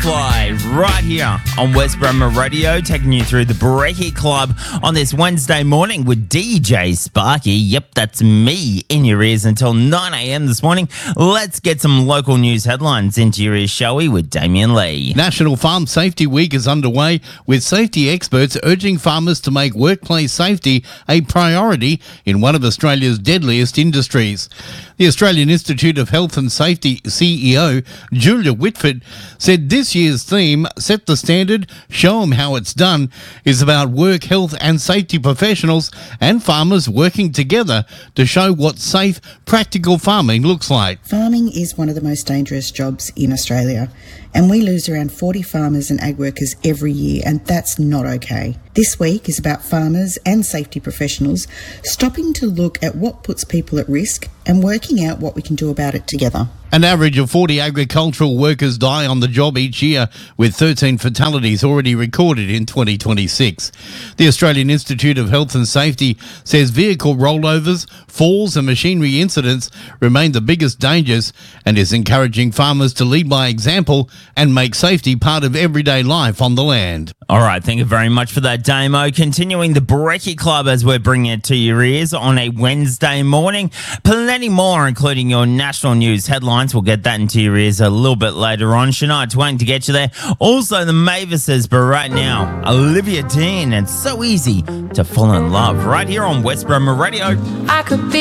Firefly right here on West Bromwich Radio, taking you through the Brekkie Club on this Wednesday morning with DJ Sparky. Yep, that's me in your ears until 9 a.m. this morning. Let's get some local news headlines into your ears, shall we, with Damien Lee. National Farm Safety Week is underway, with safety experts urging farmers to make workplace safety a priority in one of Australia's deadliest industries. The Australian Institute of Health and Safety CEO, Julia Whitford, said this year's theme, Set the Standard, Show 'em How It's Done, is about work, health and safety professionals and farmers working together to show what safe, practical farming looks like. Farming is one of the most dangerous jobs in Australia, and we lose around 40 farmers and ag workers every year, and that's not okay. This week is about farmers and safety professionals stopping to look at what puts people at risk and working out what we can do about it together. An average of 40 agricultural workers die on the job each year, with 13 fatalities already recorded in 2026. The Australian Institute of Health and Safety says vehicle rollovers, falls and machinery incidents remain the biggest dangers, and is encouraging farmers to lead by example and make safety part of everyday life on the land. All right, thank you very much for that, Damo. Continuing the Brekkie Club as we're bringing it to your ears on a Wednesday morning. Plenty more, including your national news headlines. We'll get that into your ears a little bit later on. Shania Twain to get you there. Also, the Mavises, but right now, Olivia Dean. It's so easy to fall in love right here on West Bromwich Radio. I could be